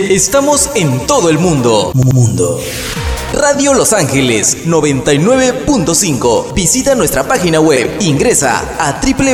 Estamos en todo el mundo. Radio Los Ángeles 99.5. Visita nuestra página web. Ingresa a